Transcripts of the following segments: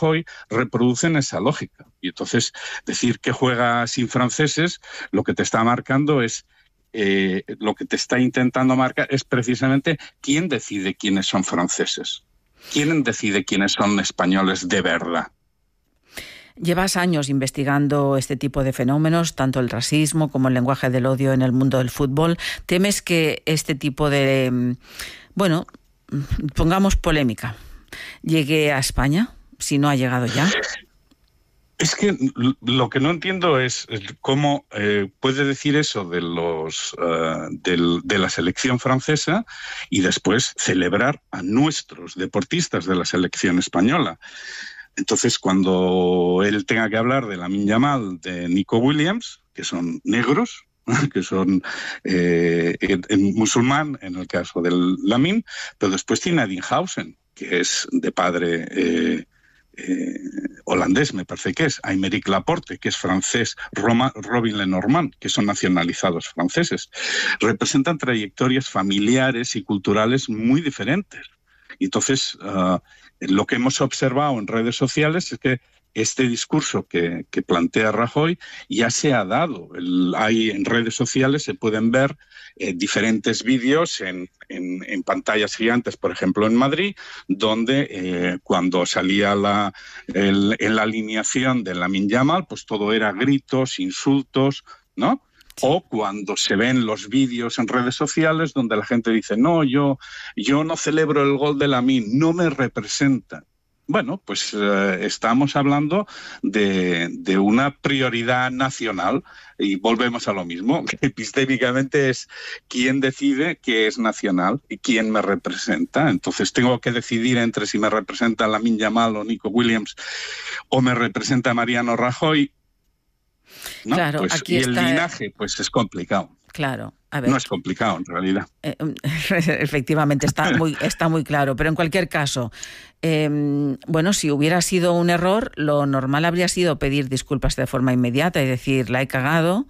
Rajoy reproducen esa lógica. Y entonces decir que juega sin franceses, lo que te está marcando es lo que te está intentando marcar es precisamente quién decide quiénes son franceses, quién decide quiénes son españoles de verdad. Llevas años investigando este tipo de fenómenos, tanto el racismo como el lenguaje del odio en el mundo del fútbol. ¿Temes que este tipo de, pongamos polémica, llegue a España, si no ha llegado ya? Es que lo que no entiendo es cómo puede decir eso de de la selección francesa y después celebrar a nuestros deportistas de la selección española. Entonces, cuando él tenga que hablar de Lamine Yamal, de Nico Williams, que son negros, que son musulmán en el caso del Lamine, pero después tiene a Dinhausen, que es de padre holandés, me parece que es, Aymeric Laporte, que es francés, Robin Lenormand, que son nacionalizados franceses. Representan trayectorias familiares y culturales muy diferentes. Y entonces, lo que hemos observado en redes sociales es que este discurso que plantea Rajoy ya se ha dado. Hay en redes sociales se pueden ver diferentes vídeos en pantallas gigantes, por ejemplo en Madrid, donde cuando salía en la alineación de Lamine Yamal, pues todo era gritos, insultos, ¿no? O cuando se ven los vídeos en redes sociales donde la gente dice, no, yo no celebro el gol de Lamine, no me representa. Bueno, pues estamos hablando de una prioridad nacional y volvemos a lo mismo. Epistémicamente es quién decide qué es nacional y quién me representa. Entonces tengo que decidir entre si me representa Lamine Yamal o Nico Williams o me representa Mariano Rajoy. ¿No? Claro, pues, aquí y está... el linaje, pues es complicado. Claro, a ver. No es complicado, en realidad. Efectivamente, está muy claro. Pero en cualquier caso, si hubiera sido un error, lo normal habría sido pedir disculpas de forma inmediata y decir, la he cagado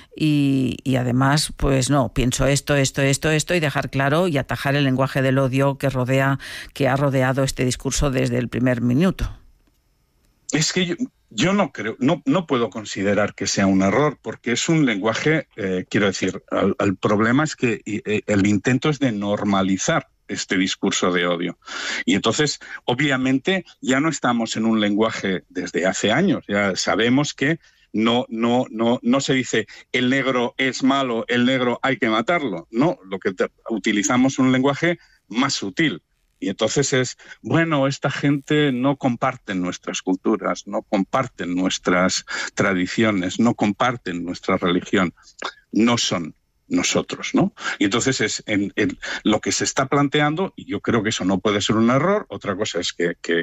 y además, pues no, pienso esto y dejar claro y atajar el lenguaje del odio que ha rodeado este discurso desde el primer minuto. Es que yo no creo, no puedo considerar que sea un error, porque es un lenguaje, quiero decir, el problema es que el intento es de normalizar este discurso de odio. Y entonces, obviamente, ya no estamos en un lenguaje desde hace años, ya sabemos que no se dice el negro es malo, el negro hay que matarlo. No, utilizamos un lenguaje más sutil. Y entonces esta gente no comparte nuestras culturas, no comparten nuestras tradiciones, no comparten nuestra religión, no son nosotros, ¿no? Y entonces lo que se está planteando, y yo creo que eso no puede ser un error, otra cosa es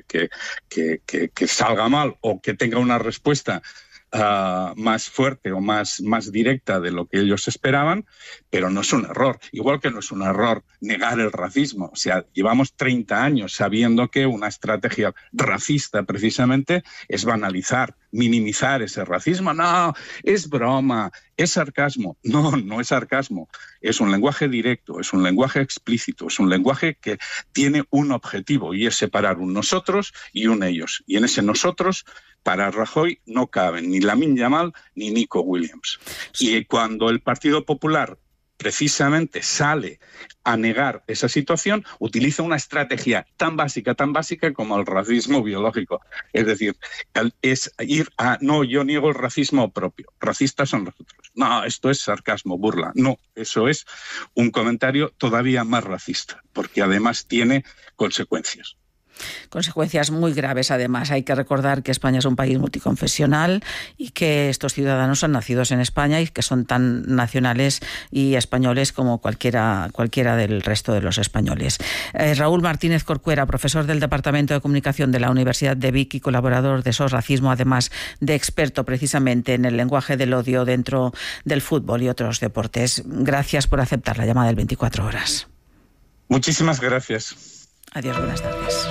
que salga mal o que tenga una respuesta más fuerte o más directa de lo que ellos esperaban, pero no es un error. Igual que no es un error negar el racismo. O sea, llevamos 30 años sabiendo que una estrategia racista precisamente es banalizar, minimizar ese racismo. No, es broma, es sarcasmo. No es sarcasmo. Es un lenguaje directo, es un lenguaje explícito, es un lenguaje que tiene un objetivo y es separar un nosotros y un ellos. Y en ese nosotros, para Rajoy no caben ni Lamine Yamal ni Nico Williams. Y cuando el Partido Popular precisamente sale a negar esa situación, utiliza una estrategia tan básica como el racismo biológico. Es decir, es ir a, no, yo niego el racismo propio, racistas son los otros. No, esto es sarcasmo, burla. No, eso es un comentario todavía más racista, porque además tiene consecuencias. Consecuencias muy graves, además. Hay que recordar que España es un país multiconfesional y que estos ciudadanos son nacidos en España y que son tan nacionales y españoles como cualquiera del resto de los españoles. Raúl Martínez Corcuera, profesor del Departamento de Comunicación de la Universidad de Vic y colaborador de SOS Racismo, además de experto precisamente en el lenguaje del odio dentro del fútbol y otros deportes. Gracias por aceptar la llamada del 24 horas. Muchísimas gracias. Adiós, buenas tardes.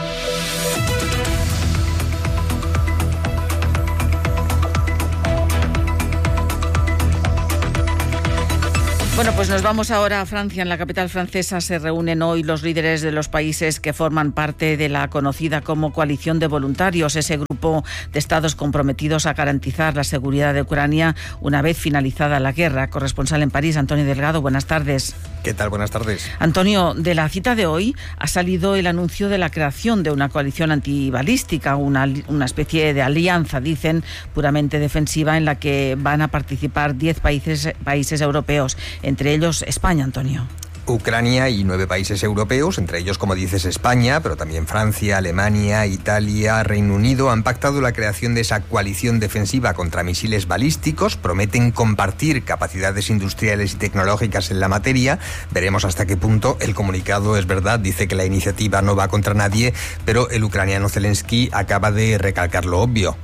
Bueno, pues nos vamos ahora a Francia. En la capital francesa se reúnen hoy los líderes de los países que forman parte de la conocida como Coalición de Voluntarios, ese grupo de estados comprometidos a garantizar la seguridad de Ucrania una vez finalizada la guerra. Corresponsal en París, Antonio Delgado, buenas tardes. ¿Qué tal? Buenas tardes. Antonio, de la cita de hoy ha salido el anuncio de la creación de una coalición antibalística, una especie de alianza, dicen, puramente defensiva, en la que van a participar 10 países europeos, entre ellos España, Antonio. Ucrania y 9 países europeos, entre ellos, como dices, España, pero también Francia, Alemania, Italia, Reino Unido, han pactado la creación de esa coalición defensiva contra misiles balísticos. Prometen compartir capacidades industriales y tecnológicas en la materia. Veremos hasta qué punto. El comunicado, es verdad, dice que la iniciativa no va contra nadie, pero el ucraniano Zelensky acaba de recalcar lo obvio.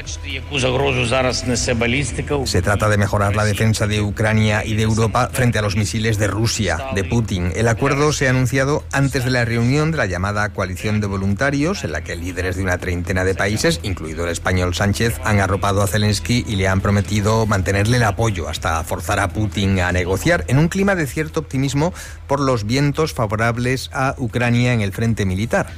Se trata de mejorar la defensa de Ucrania y de Europa frente a los misiles de Rusia, de Putin. El acuerdo se ha anunciado antes de la reunión de la llamada Coalición de Voluntarios, en la que líderes de una treintena de países, incluido el español Sánchez, han arropado a Zelensky y le han prometido mantenerle el apoyo hasta forzar a Putin a negociar, en un clima de cierto optimismo por los vientos favorables a Ucrania en el frente militar.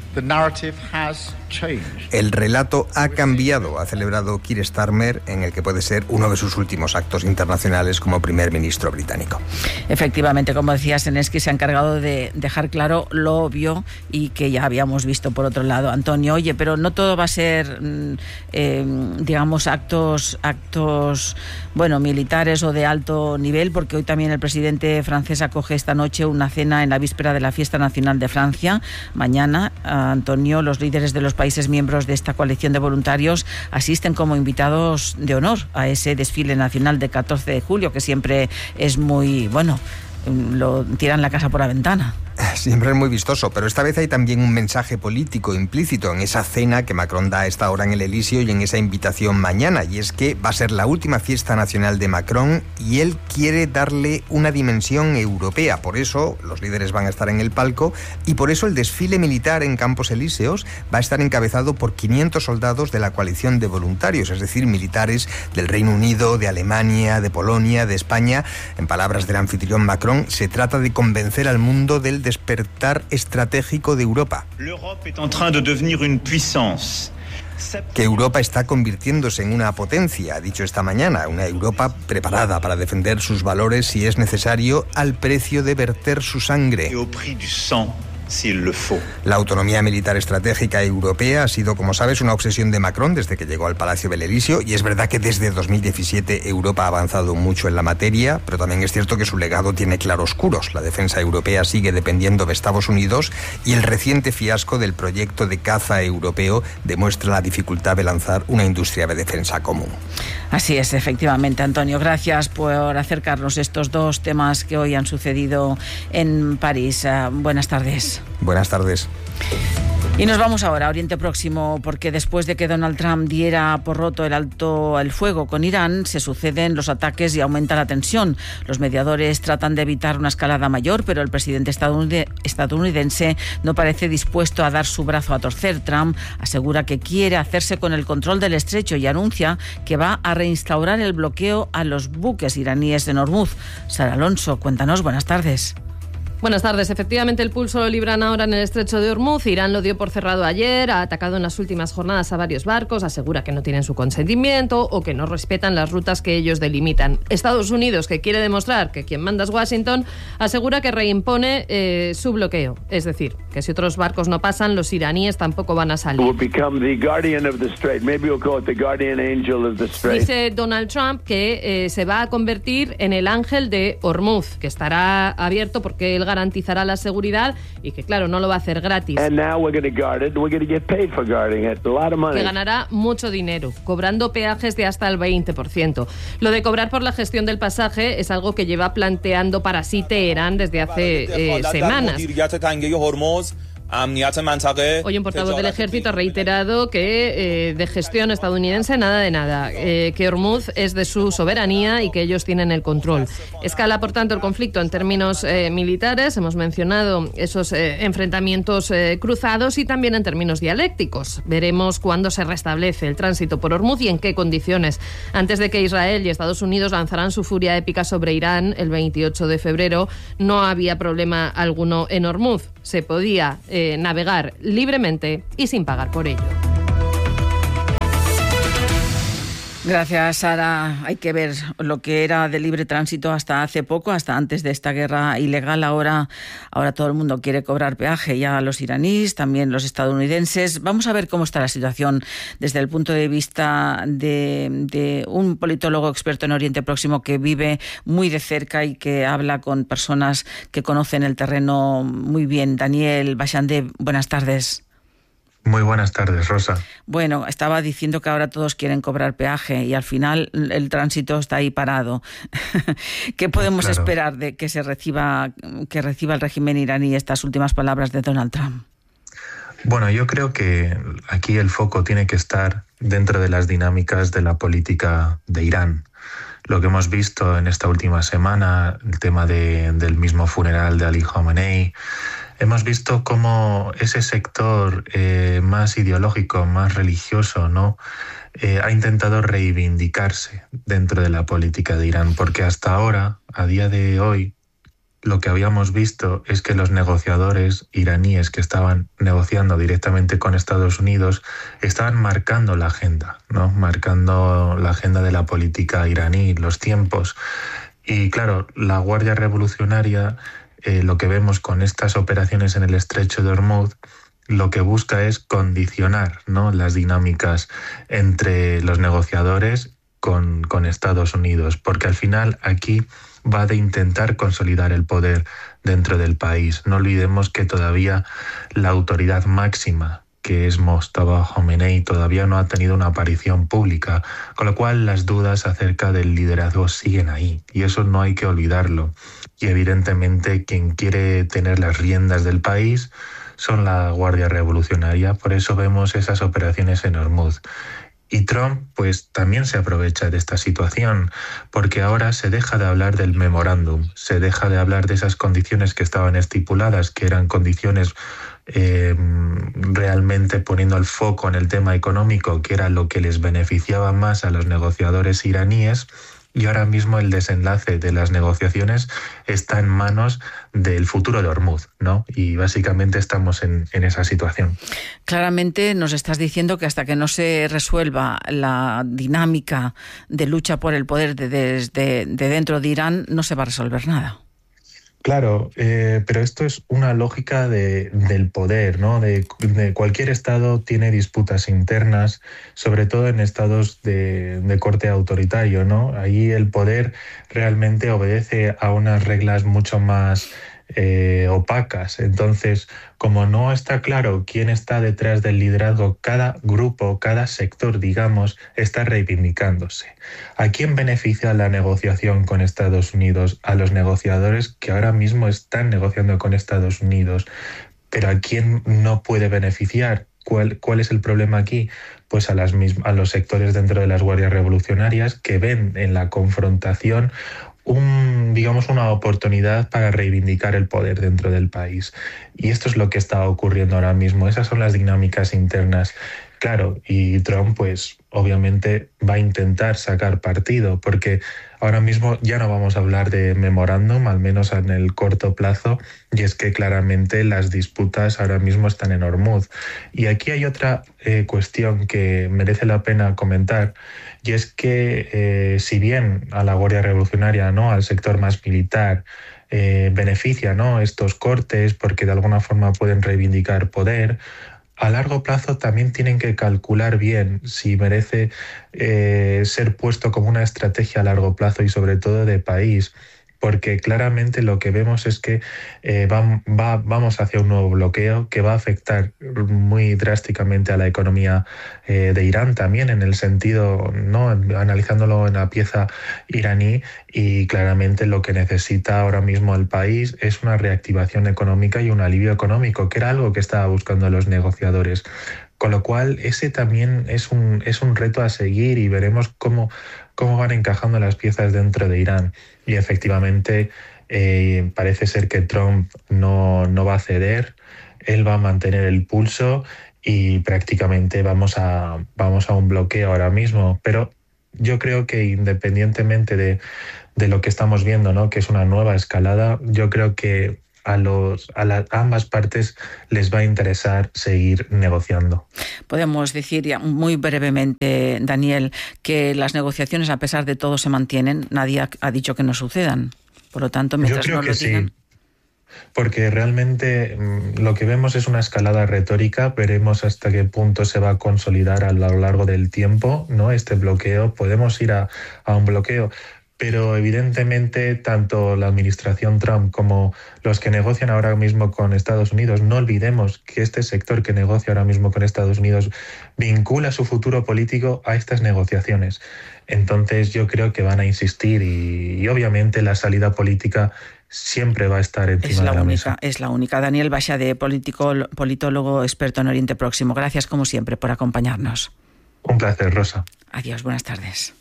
El relato ha cambiado, ha celebrado Keir Starmer, en el que puede ser uno de sus últimos actos internacionales como primer ministro británico. Efectivamente, como decía, Zelensky se ha encargado de dejar claro lo obvio y que ya habíamos visto por otro lado. Antonio, oye, pero no todo va a ser, digamos, actos, bueno, militares o de alto nivel, porque hoy también el presidente francés acoge esta noche una cena en la víspera de la Fiesta Nacional de Francia. Mañana, Antonio, los líderes de los países miembros de esta coalición de voluntarios asisten como invitados de honor a ese desfile nacional de 14 de julio, que siempre es muy, bueno, lo tiran la casa por la ventana. Siempre es muy vistoso, pero esta vez hay también un mensaje político implícito en esa cena que Macron da a esta hora en el Elíseo y en esa invitación mañana, y es que va a ser la última fiesta nacional de Macron y él quiere darle una dimensión europea. Por eso los líderes van a estar en el palco y por eso el desfile militar en Campos Elíseos va a estar encabezado por 500 soldados de la coalición de voluntarios, es decir, militares del Reino Unido, de Alemania, de Polonia, de España. En palabras del anfitrión Macron, se trata de convencer al mundo del despertar estratégico de Europa. Que Europa está convirtiéndose en una potencia, ha dicho esta mañana, una Europa preparada para defender sus valores si es necesario, al precio de verter su sangre. La autonomía militar estratégica europea ha sido, como sabes, una obsesión de Macron desde que llegó al Palacio del Elíseo, y es verdad que desde 2017 Europa ha avanzado mucho en la materia, pero también es cierto que su legado tiene claroscuros. La defensa europea sigue dependiendo de Estados Unidos y el reciente fiasco del proyecto de caza europeo demuestra la dificultad de lanzar una industria de defensa común. Así es, efectivamente, Antonio. Gracias por acercarnos estos dos temas que hoy han sucedido en París. Buenas tardes. Buenas tardes. Y nos vamos ahora a Oriente Próximo, porque después de que Donald Trump diera por roto el alto al fuego con Irán, se suceden los ataques y aumenta la tensión. Los mediadores tratan de evitar una escalada mayor, pero el presidente estadounidense no parece dispuesto a dar su brazo a torcer. Trump asegura que quiere hacerse con el control del estrecho y anuncia que va a reinstaurar el bloqueo a los buques iraníes en Hormuz. Sara Alonso, cuéntanos, buenas tardes. Buenas tardes. Efectivamente, el pulso lo libran ahora en el estrecho de Hormuz. Irán lo dio por cerrado ayer, ha atacado en las últimas jornadas a varios barcos, asegura que no tienen su consentimiento o que no respetan las rutas que ellos delimitan. Estados Unidos, que quiere demostrar que quien manda es Washington, asegura que reimpone su bloqueo. Es decir, que si otros barcos no pasan, los iraníes tampoco van a salir. Dice Donald Trump que se va a convertir en el ángel de Hormuz, que estará abierto porque él garantizará la seguridad y que, claro, no lo va a hacer gratis. Que ganará mucho dinero, cobrando peajes de hasta el 20%. Lo de cobrar por la gestión del pasaje es algo que lleva planteando para sí Teherán desde hace semanas. Hoy un portavoz del ejército ha reiterado que de gestión estadounidense nada de nada, que Ormuz es de su soberanía y que ellos tienen el control. Escala, por tanto, el conflicto en términos militares, hemos mencionado esos enfrentamientos cruzados, y también en términos dialécticos. Veremos cuándo se restablece el tránsito por Ormuz y en qué condiciones. Antes de que Israel y Estados Unidos lanzaran su furia épica sobre Irán el 28 de febrero, no había problema alguno en Ormuz. Se podía navegar libremente y sin pagar por ello. Gracias, Sara. Hay que ver lo que era de libre tránsito hasta hace poco, hasta antes de esta guerra ilegal. Ahora todo el mundo quiere cobrar peaje, ya los iraníes, también los estadounidenses. Vamos a ver cómo está la situación desde el punto de vista de un politólogo experto en Oriente Próximo que vive muy de cerca y que habla con personas que conocen el terreno muy bien. Daniel Bachande, buenas tardes. Muy buenas tardes, Rosa. Bueno, estaba diciendo que ahora todos quieren cobrar peaje y al final el tránsito está ahí parado. ¿Qué podemos esperar de que reciba el régimen iraní estas últimas palabras de Donald Trump? Bueno, yo creo que aquí el foco tiene que estar dentro de las dinámicas de la política de Irán. Lo que hemos visto en esta última semana, el tema del mismo funeral de Ali Khamenei, hemos visto cómo ese sector más ideológico, más religioso, ¿no? Ha intentado reivindicarse dentro de la política de Irán, porque hasta ahora, a día de hoy, lo que habíamos visto es que los negociadores iraníes que estaban negociando directamente con Estados Unidos estaban marcando la agenda, ¿no? Marcando la agenda de la política iraní, los tiempos. Y claro, la Guardia Revolucionaria, lo que vemos con estas operaciones en el Estrecho de Ormuz, lo que busca es condicionar, ¿no?, las dinámicas entre los negociadores con Estados Unidos, porque al final aquí va de intentar consolidar el poder dentro del país. No olvidemos que todavía la autoridad máxima, que es Mojtaba Khomeini, todavía no ha tenido una aparición pública, con lo cual las dudas acerca del liderazgo siguen ahí, y eso no hay que olvidarlo. Y evidentemente quien quiere tener las riendas del país son la Guardia Revolucionaria, por eso vemos esas operaciones en Ormuz. Y Trump pues también se aprovecha de esta situación, porque ahora se deja de hablar del memorándum, se deja de hablar de esas condiciones que estaban estipuladas, que eran condiciones realmente poniendo el foco en el tema económico, que era lo que les beneficiaba más a los negociadores iraníes. Y ahora mismo el desenlace de las negociaciones está en manos del futuro de Ormuz, ¿no? Y básicamente estamos en esa situación. Claramente nos estás diciendo que hasta que no se resuelva la dinámica de lucha por el poder de dentro de Irán, no se va a resolver nada. Claro, pero esto es una lógica del poder, ¿no? De cualquier estado tiene disputas internas, sobre todo en estados de corte autoritario, ¿no? Ahí el poder realmente obedece a unas reglas mucho más opacas. Entonces, como no está claro quién está detrás del liderazgo, cada grupo, cada sector, digamos, está reivindicándose. ¿A quién beneficia la negociación con Estados Unidos? A los negociadores que ahora mismo están negociando con Estados Unidos. ¿Pero a quién no puede beneficiar? ¿Cuál es el problema aquí? Pues a los sectores dentro de las guardias revolucionarias que ven en la confrontación una oportunidad para reivindicar el poder dentro del país. Y esto es lo que está ocurriendo ahora mismo. Esas son las dinámicas internas. Claro, y Trump, pues, obviamente va a intentar sacar partido, porque ahora mismo ya no vamos a hablar de memorándum, al menos en el corto plazo, y es que claramente las disputas ahora mismo están en Ormuz. Y aquí hay otra cuestión que merece la pena comentar, y es que si bien a la Guardia Revolucionaria, ¿no?, al sector más militar, beneficia, ¿no?, estos cortes porque de alguna forma pueden reivindicar poder, a largo plazo también tienen que calcular bien si merece ser puesto como una estrategia a largo plazo y sobre todo de país, porque claramente lo que vemos es que vamos hacia un nuevo bloqueo que va a afectar muy drásticamente a la economía de Irán también, en el sentido, ¿no?, analizándolo en la pieza iraní, y claramente lo que necesita ahora mismo el país es una reactivación económica y un alivio económico, que era algo que estaba buscando los negociadores. Con lo cual, ese también es un reto a seguir, y veremos cómo van encajando las piezas dentro de Irán. Y efectivamente parece ser que Trump no va a ceder, él va a mantener el pulso y prácticamente vamos a un bloqueo ahora mismo. Pero yo creo que independientemente de lo que estamos viendo, ¿no?, que es una nueva escalada, yo creo que a ambas partes les va a interesar seguir negociando. Podemos decir ya muy brevemente, Daniel, que las negociaciones a pesar de todo se mantienen. Nadie ha dicho que no sucedan. Por lo tanto, mientras yo creo no lo digan... Sí. Porque realmente lo que vemos es una escalada retórica. Veremos hasta qué punto se va a consolidar a lo largo del tiempo, ¿no?, este bloqueo. Podemos ir a un bloqueo, pero evidentemente tanto la administración Trump como los que negocian ahora mismo con Estados Unidos, no olvidemos que este sector que negocia ahora mismo con Estados Unidos vincula su futuro político a estas negociaciones. Entonces yo creo que van a insistir, y obviamente la salida política siempre va a estar encima de la mesa. Es la única. Daniel Baixade, politólogo experto en Oriente Próximo. Gracias como siempre por acompañarnos. Un placer, Rosa. Adiós, buenas tardes.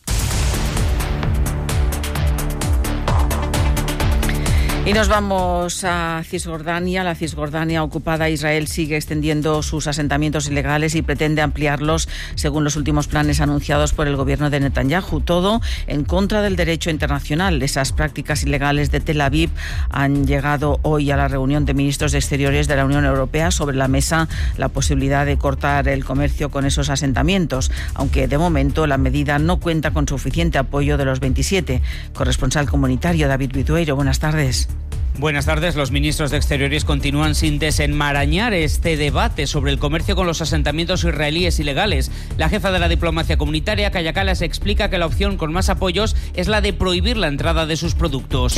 Y nos vamos a Cisjordania. La Cisjordania ocupada, Israel sigue extendiendo sus asentamientos ilegales y pretende ampliarlos según los últimos planes anunciados por el gobierno de Netanyahu. Todo en contra del derecho internacional. Esas prácticas ilegales de Tel Aviv han llegado hoy a la reunión de ministros de Exteriores de la Unión Europea. Sobre la mesa la posibilidad de cortar el comercio con esos asentamientos, aunque de momento la medida no cuenta con suficiente apoyo de los 27. Corresponsal comunitario David Bidueiro, buenas tardes. Buenas tardes. Los ministros de Exteriores continúan sin desenmarañar este debate sobre el comercio con los asentamientos israelíes ilegales. La jefa de la diplomacia comunitaria, Kaja Kallas, explica que la opción con más apoyos es la de prohibir la entrada de sus productos.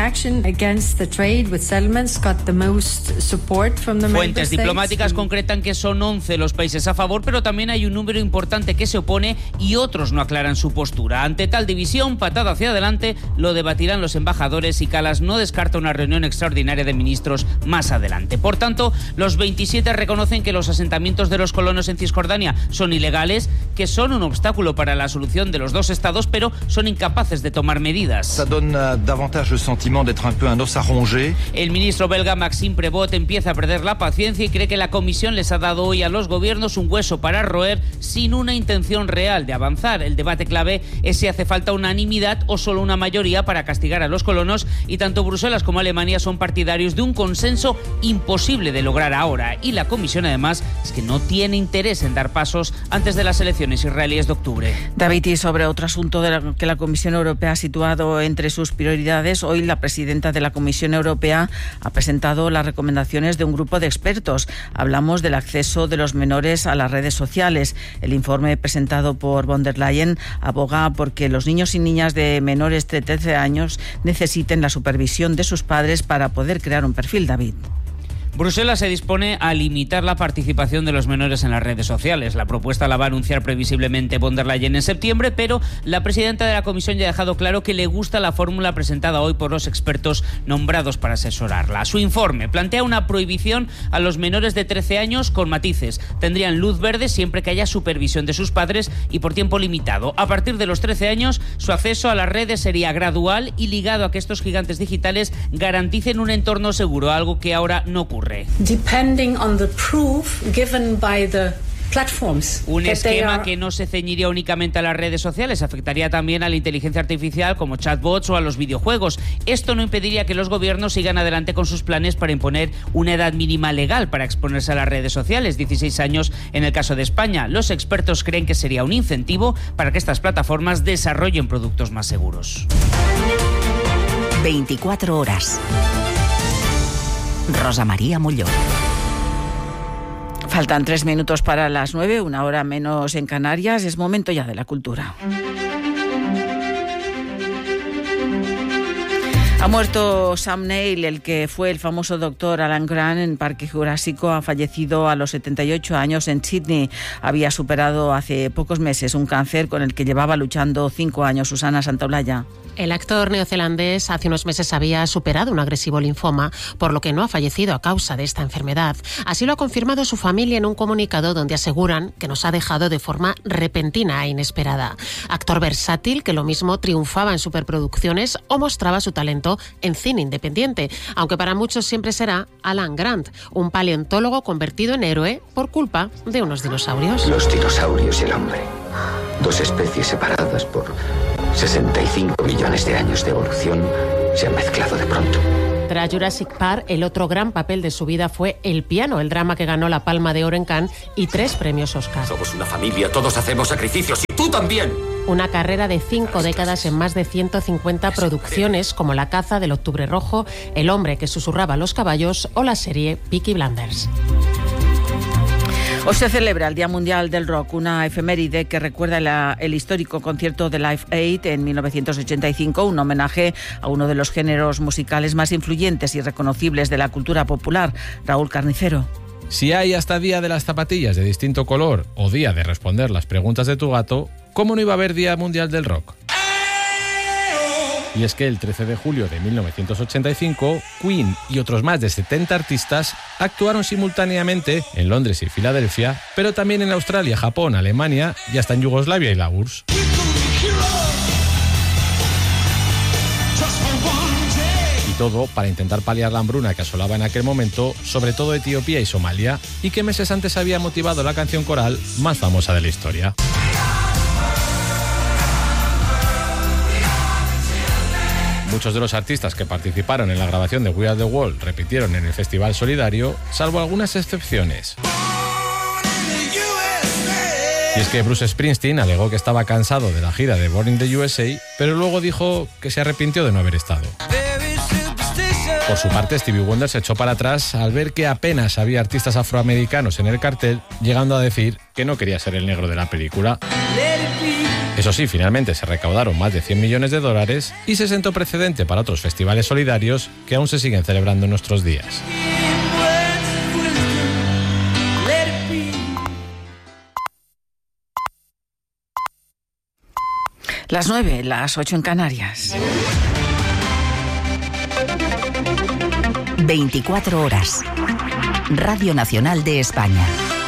Fuentes diplomáticas concretan que son 11 los países a favor, pero también hay un número importante que se opone y otros no aclaran su postura. Ante tal división, patada hacia adelante, lo debatirán los embajadores, y Kallas no descarta una reunión extraordinaria de ministros más adelante. Por tanto, los 27 reconocen que los asentamientos de los colonos en Cisjordania son ilegales, que son un obstáculo para la solución de los dos estados, pero son incapaces de tomar medidas. El ministro belga Maxime Prévost empieza a perder la paciencia y cree que la Comisión les ha dado hoy a los gobiernos un hueso para roer sin una intención real de avanzar. El debate clave es si hace falta unanimidad o solo una mayoría para castigar a los colonos, y tanto Bruselas como Alemania son partidarios de un consenso imposible de lograr ahora, y la Comisión además es que no tiene interés en dar pasos antes de las elecciones israelíes de octubre. David, y sobre otro asunto que la Comisión Europea ha situado entre sus prioridades, hoy la presidenta de la Comisión Europea ha presentado las recomendaciones de un grupo de expertos. Hablamos del acceso de los menores a las redes sociales. El informe presentado por von der Leyen aboga porque los niños y niñas de menores de 13 años necesiten la supervisión de sus padres para poder crear un perfil, David. Bruselas se dispone a limitar la participación de los menores en las redes sociales. La propuesta la va a anunciar previsiblemente von der Leyen en septiembre, pero la presidenta de la Comisión ya ha dejado claro que le gusta la fórmula presentada hoy por los expertos nombrados para asesorarla. Su informe plantea una prohibición a los menores de 13 años con matices. Tendrían luz verde siempre que haya supervisión de sus padres y por tiempo limitado. A partir de los 13 años, su acceso a las redes sería gradual y ligado a que estos gigantes digitales garanticen un entorno seguro, algo que ahora no ocurre. Depending on the proof given by the platforms. Un esquema que no se ceñiría únicamente a las redes sociales, afectaría también a la inteligencia artificial como chatbots o a los videojuegos. Esto no impediría que los gobiernos sigan adelante con sus planes para imponer una edad mínima legal para exponerse a las redes sociales, 16 años en el caso de España. Los expertos creen que sería un incentivo para que estas plataformas desarrollen productos más seguros. 24 horas. Rosa María Molló. Faltan 3 minutos para las 9, 1 hora menos en Canarias. Es momento ya de la cultura. Ha muerto Sam Neill, el que fue el famoso doctor Alan Grant en Parque Jurásico. Ha fallecido a los 78 años en Sydney. Había superado hace pocos meses un cáncer con el que llevaba luchando 5 años. Susana Santaolalla. El actor neozelandés hace unos meses había superado un agresivo linfoma, por lo que no ha fallecido a causa de esta enfermedad. Así lo ha confirmado su familia en un comunicado donde aseguran que nos ha dejado de forma repentina e inesperada. Actor versátil que lo mismo triunfaba en superproducciones o mostraba su talento en cine independiente, aunque para muchos siempre será Alan Grant, un paleontólogo convertido en héroe por culpa de unos dinosaurios. Los dinosaurios y el hombre, dos especies separadas por 65 millones de años de evolución, se han mezclado de pronto. Tras Jurassic Park, el otro gran papel de su vida fue El piano, el drama que ganó la Palma de Oro en Cannes y 3 premios Oscar. Somos una familia, todos hacemos sacrificios y tú también. Una carrera de 5 décadas en más de 150 producciones como La caza del Octubre Rojo, El hombre que susurraba a los caballos o la serie Peaky Blinders. Hoy se celebra el Día Mundial del Rock, una efeméride que recuerda el histórico concierto de Live Aid en 1985, un homenaje a uno de los géneros musicales más influyentes y reconocibles de la cultura popular. Raúl Carnicero. Si hay hasta Día de las Zapatillas de distinto color o Día de responder las preguntas de tu gato, ¿cómo no iba a haber Día Mundial del Rock? Y es que el 13 de julio de 1985, Queen y otros más de 70 artistas actuaron simultáneamente en Londres y Filadelfia, pero también en Australia, Japón, Alemania y hasta en Yugoslavia y la URSS. Y todo para intentar paliar la hambruna que asolaba en aquel momento, sobre todo Etiopía y Somalia, y que meses antes había motivado la canción coral más famosa de la historia. Muchos de los artistas que participaron en la grabación de We Are The World repitieron en el Festival Solidario, salvo algunas excepciones. Y es que Bruce Springsteen alegó que estaba cansado de la gira de Born in the USA, pero luego dijo que se arrepintió de no haber estado. Por su parte, Stevie Wonder se echó para atrás al ver que apenas había artistas afroamericanos en el cartel, llegando a decir que no quería ser el negro de la película. Eso sí, finalmente se recaudaron más de $100 millones y se sentó precedente para otros festivales solidarios que aún se siguen celebrando en nuestros días. Las 9, las 8 en Canarias. 24 horas. Radio Nacional de España.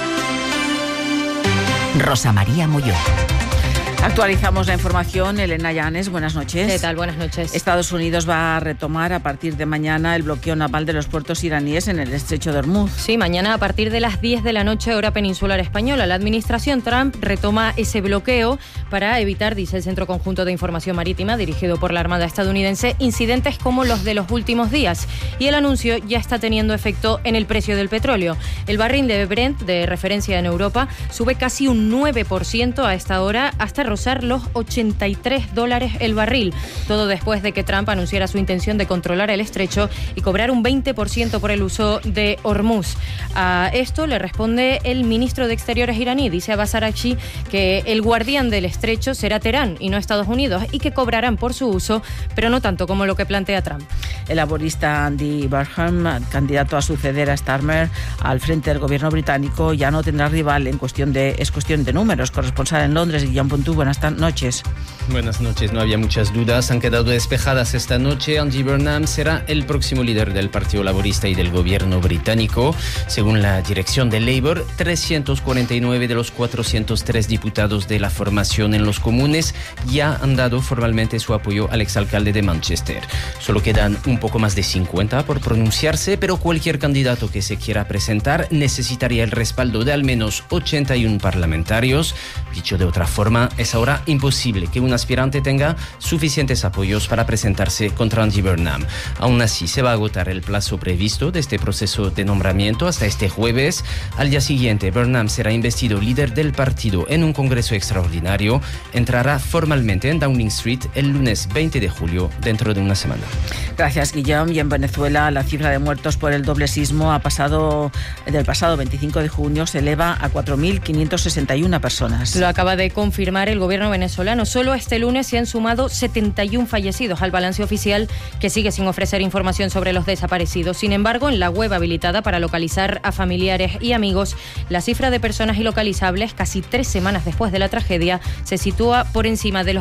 Rosa María Molló. Actualizamos la información. Elena Llanes, buenas noches. ¿Qué tal? Buenas noches. Estados Unidos va a retomar a partir de mañana el bloqueo naval de los puertos iraníes en el estrecho de Hormuz. Sí, mañana a partir de las 10 de la noche, hora peninsular española. La administración Trump retoma ese bloqueo para evitar, dice el Centro Conjunto de Información Marítima, dirigido por la Armada estadounidense, incidentes como los de los últimos días. Y el anuncio ya está teniendo efecto en el precio del petróleo. El barril de Brent, de referencia en Europa, sube casi un 9% a esta hora, hasta rozar los $83 el barril. Todo después de que Trump anunciara su intención de controlar el estrecho y cobrar un 20% por el uso de Hormuz. A esto le responde el ministro de Exteriores iraní, dice Abbas Araghchi, que el guardián del estrecho será Teherán y no Estados Unidos, y que cobrarán por su uso, pero no tanto como lo que plantea Trump. El laborista Andy Burnham, candidato a suceder a Starmer al frente del gobierno británico, ya no tendrá rival es cuestión de números. Corresponsal en Londres, Guillaume Pontú, buenas noches. Buenas noches, no había muchas dudas, han quedado despejadas esta noche. Andy Burnham será el próximo líder del Partido Laborista y del gobierno británico. Según la dirección de Labour, 349 de los 403 diputados de la formación en los comunes ya han dado formalmente su apoyo al exalcalde de Manchester. Solo quedan un poco más de 50 por pronunciarse, pero cualquier candidato que se quiera presentar necesitaría el respaldo de al menos 81 parlamentarios. Dicho de otra forma, es ahora imposible que un aspirante tenga suficientes apoyos para presentarse contra Andy Burnham. Aún así, se va a agotar el plazo previsto de este proceso de nombramiento hasta este jueves. Al día siguiente, Burnham será investido líder del partido en un congreso extraordinario. Entrará formalmente en Downing Street el lunes 20 de julio, dentro de una semana. Gracias, Guillaume. Y en Venezuela, la cifra de muertos por el doble sismo del pasado 25 de junio se eleva a 4.561 personas. Lo acaba de confirmar el gobierno venezolano. Solo esta este lunes se han sumado 71 fallecidos al balance oficial, que sigue sin ofrecer información sobre los desaparecidos. Sin embargo, en la web habilitada para localizar a familiares y amigos, la cifra de personas ilocalizables, casi 3 semanas después de la tragedia, se sitúa por encima de los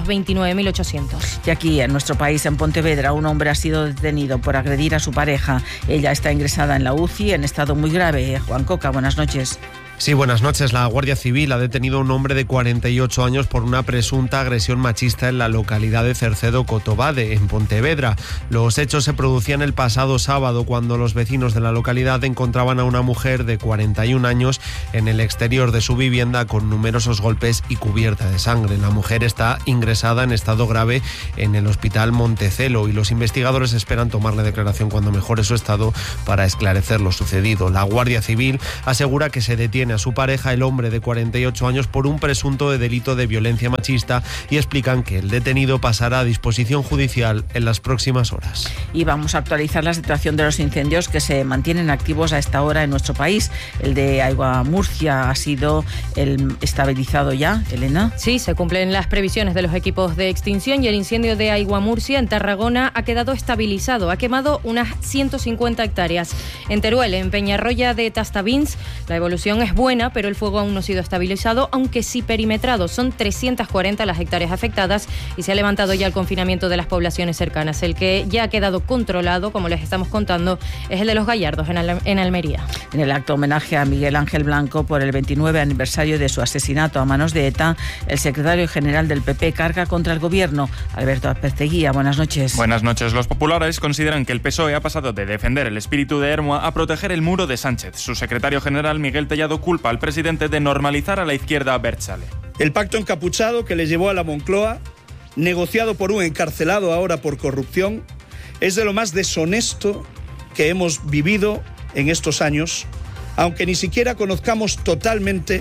29.800. Y aquí, en nuestro país, en Pontevedra, un hombre ha sido detenido por agredir a su pareja. Ella está ingresada en la UCI en estado muy grave. Juan Coca, buenas noches. Sí, buenas noches. La Guardia Civil ha detenido a un hombre de 48 años por una presunta agresión machista en la localidad de Cercedo-Cotobade, en Pontevedra. Los hechos se producían el pasado sábado, cuando los vecinos de la localidad encontraban a una mujer de 41 años en el exterior de su vivienda con numerosos golpes y cubierta de sangre. La mujer está ingresada en estado grave en el Hospital Montecelo y los investigadores esperan tomarle declaración cuando mejore su estado para esclarecer lo sucedido. La Guardia Civil asegura que se detiene a su pareja, el hombre de 48 años, por un presunto delito de violencia machista, y explican que el detenido pasará a disposición judicial en las próximas horas. Y vamos a actualizar la situación de los incendios que se mantienen activos a esta hora en nuestro país. El de Aigua Murcia ha sido estabilizado ya, Elena. Sí, se cumplen las previsiones de los equipos de extinción y el incendio de Aigua Murcia en Tarragona ha quedado estabilizado. Ha quemado unas 150 hectáreas. En Teruel, en Peñarroya de Tastavins, la evolución es buena, pero el fuego aún no ha sido estabilizado, aunque sí perimetrado. Son 340 las hectáreas afectadas y se ha levantado ya el confinamiento de las poblaciones cercanas. El que ya ha quedado controlado, como les estamos contando, es el de Los Gallardos, en Almería. En el acto homenaje a Miguel Ángel Blanco por el 29 aniversario de su asesinato a manos de ETA, el secretario general del PP carga contra el gobierno. Alberto Azpeitia, buenas noches. Buenas noches. Los populares consideran que el PSOE ha pasado de defender el espíritu de Ermua a proteger el muro de Sánchez. Su secretario general, Miguel Tellado, culpa al presidente de normalizar a la izquierda abertzale. El pacto encapuchado que le llevó a la Moncloa, negociado por un encarcelado ahora por corrupción, es de lo más deshonesto que hemos vivido en estos años, aunque ni siquiera conozcamos totalmente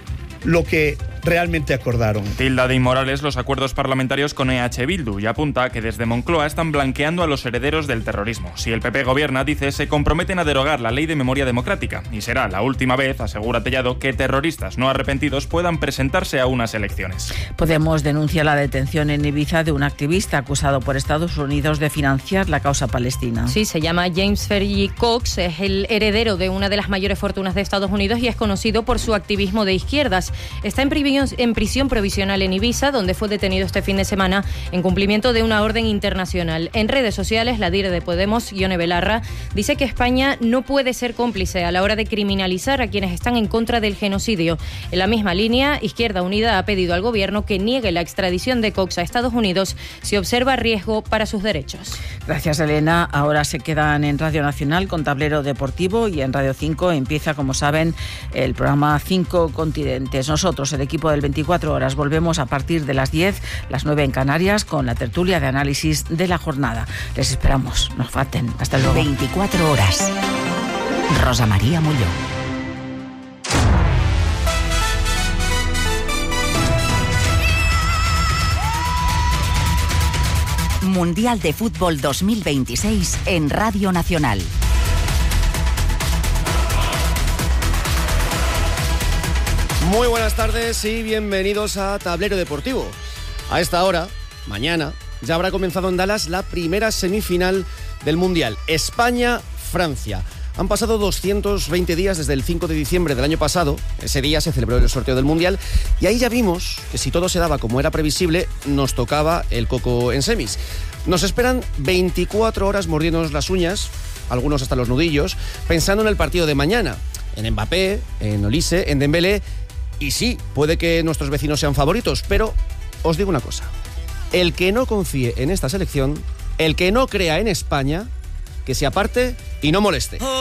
lo que realmente acordaron. Tilda de inmorales los acuerdos parlamentarios con EH Bildu y apunta que desde Moncloa están blanqueando a los herederos del terrorismo. Si el PP gobierna, dice, se comprometen a derogar la ley de memoria democrática y será la última vez, asegura Tellado, que terroristas no arrepentidos puedan presentarse a unas elecciones. Podemos denuncia la detención en Ibiza de un activista acusado por Estados Unidos de financiar la causa palestina. Sí, se llama James Fergie Cox, es el heredero de una de las mayores fortunas de Estados Unidos y es conocido por su activismo de izquierdas. Está en prisión provisional en Ibiza, donde fue detenido este fin de semana en cumplimiento de una orden internacional. En redes sociales, la líder de Podemos, Ione Belarra, dice que España no puede ser cómplice a la hora de criminalizar a quienes están en contra del genocidio. En la misma línea, Izquierda Unida ha pedido al gobierno que niegue la extradición de Cox a Estados Unidos si observa riesgo para sus derechos. Gracias, Elena. Ahora se quedan en Radio Nacional con Tablero Deportivo y en Radio 5 empieza, como saben, el programa 5 Continentes. Nosotros, el equipo del 24 horas, volvemos a partir de las 10, las 9 en Canarias, con la tertulia de análisis de la jornada. Les esperamos, no falten. Hasta luego. 24 horas. Rosa María Molló. Mundial de Fútbol 2026 en Radio Nacional. Muy buenas tardes y bienvenidos a Tablero Deportivo. A esta hora, mañana, ya habrá comenzado en Dallas la primera semifinal del Mundial. España-Francia. Han pasado 220 días desde el 5 de diciembre del año pasado. Ese día se celebró el sorteo del Mundial y ahí ya vimos que si todo se daba como era previsible, nos tocaba el coco en semis. Nos esperan 24 horas mordiéndonos las uñas, algunos hasta los nudillos, pensando en el partido de mañana. En Mbappé, en Olise, en Dembélé. Y sí, puede que nuestros vecinos sean favoritos, pero os digo una cosa. El que no confíe en esta selección, el que no crea en España, que se aparte y no moleste.